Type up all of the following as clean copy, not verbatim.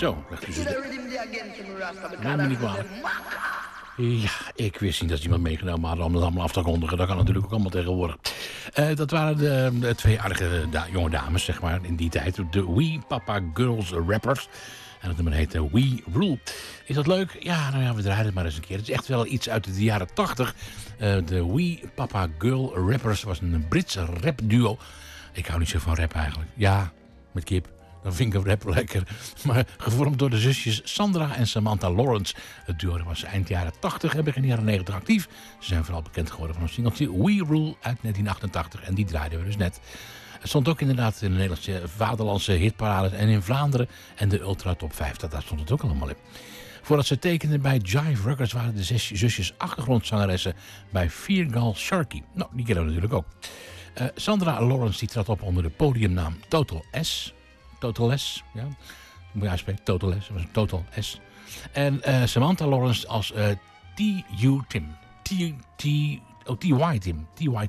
Zo, legt u ze. Neem me niet kwalijk. Ja, ik wist niet dat ze iemand meegenomen hadden om dat allemaal af te kondigen. Dat kan natuurlijk ook allemaal tegenwoordig. Dat waren de twee aardige jonge dames, zeg maar, in die tijd. De Wee Papa Girls Rappers. En dat nummer heet We Rule. Is dat leuk? Ja, nou ja, we draaien het maar eens een keer. Het is echt wel iets uit de jaren 80. De Wee Papa Girl Rappers was een Britse rapduo. Ik hou niet zo van rap eigenlijk. Ja, met kip. Dan vind ik een rap lekker. Maar gevormd door de zusjes Sandra en Samantha Lawrence. Het duo was eind jaren 80 en begin jaren 90 actief. Ze zijn vooral bekend geworden van een singeltje We Rule uit 1988. En die draaiden we dus net. Het stond ook inderdaad in de Nederlandse vaderlandse hitparades en in Vlaanderen. En de Ultra Top 50, daar stond het ook allemaal in. Voordat ze tekenden bij Jive Records waren de zusjes achtergrondzangeressen bij Feargal Sharkey. Nou, die kennen we natuurlijk ook. Sandra Lawrence die trad op onder de podiumnaam Total S. Total S, ja. Moet je uitspreken, Total S. Dat was een Total S. En Samantha Lawrence als T.U. Tim. T.Y. Tim.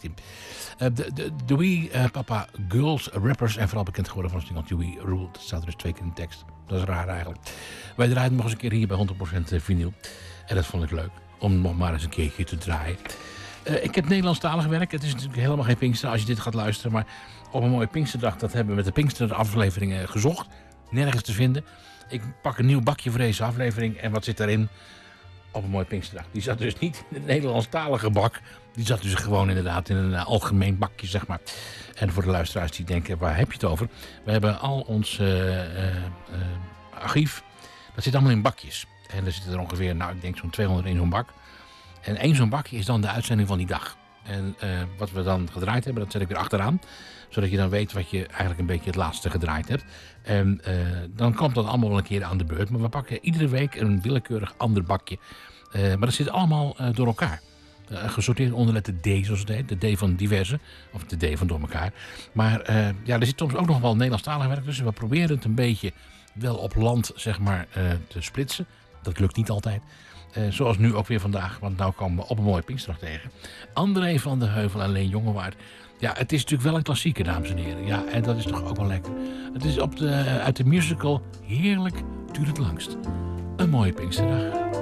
De Wee Papa Girls Rappers en vooral bekend geworden van het singeltje We Rule. Dat staat er dus 2 keer in de tekst. Dat is raar eigenlijk. Wij draaien nog eens een keer hier bij 100% vinyl. En dat vond ik leuk. Om nog maar eens een keertje te draaien. Ik heb Nederlandstalig werk. Het is natuurlijk helemaal geen Pinkster als je dit gaat luisteren. Maar op een mooie Pinksterdag, dat hebben we met de Pinkster afleveringen gezocht. Nergens te vinden. Ik pak een nieuw bakje voor deze aflevering. En wat zit daarin? Op een mooie Pinksterdag. Die zat dus niet in het Nederlandstalige bak. Die zat dus gewoon inderdaad in een algemeen bakje, zeg maar. En voor de luisteraars die denken, waar heb je het over? We hebben al ons archief. Dat zit allemaal in bakjes. En er zitten er ongeveer, nou ik denk zo'n 200 in zo'n bak. En 1 zo'n bakje is dan de uitzending van die dag. En wat we dan gedraaid hebben, dat zet ik weer achteraan. Zodat je dan weet wat je eigenlijk een beetje het laatste gedraaid hebt. En dan komt dat allemaal wel een keer aan de beurt. Maar we pakken iedere week een willekeurig ander bakje. Maar dat zit allemaal door elkaar. Gesorteerd onder letter D, zoals het heet. De D van diverse. Of de D van door elkaar. Maar ja, er zit soms ook nog wel Nederlandstalig werk tussen. We proberen het een beetje wel op land, zeg maar, te splitsen. Dat lukt niet altijd. Zoals nu ook weer vandaag, want nou komen we op een mooie Pinksterdag tegen. André van de Heuvel en Leen Jongewaard. Ja, het is natuurlijk wel een klassieker, dames en heren. Ja, en dat is toch ook wel lekker. Het is uit de musical Heerlijk duurt het langst. Een mooie Pinksterdag.